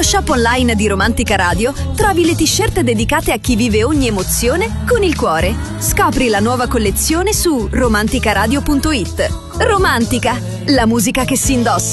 shop online di Romantica Radio trovi le t-shirt dedicate a chi vive ogni emozione con il cuore. Scopri la nuova collezione su romanticaradio.it. Romantica, la musica che si indossa.